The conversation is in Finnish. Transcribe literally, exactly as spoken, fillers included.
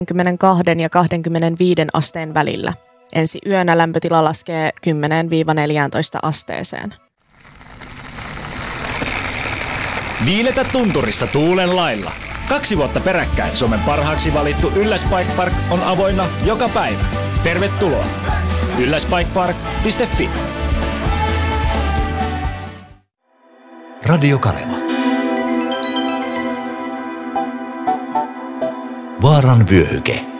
kaksikymmentäkaksi ja kaksikymmentäviisi asteen välillä. Ensi yönä lämpötila laskee kymmeneen neljääntoista asteeseen. Viiletä tunturissa tuulen lailla. Kaksi vuotta peräkkäin Suomen parhaaksi valittu Ylläs Bike Park on avoinna joka päivä. Tervetuloa! ylläsbikepark piste fi Radio Kaleva. Vaaran vyöhyke.